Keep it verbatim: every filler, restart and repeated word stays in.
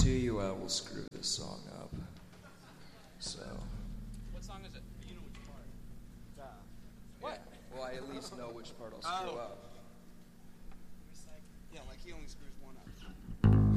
guarantee you I will screw this song up. So. What song is it? You know which part. Uh, what? Yeah. Well, I at least know which part I'll screw oh. up. Yeah, like he only screws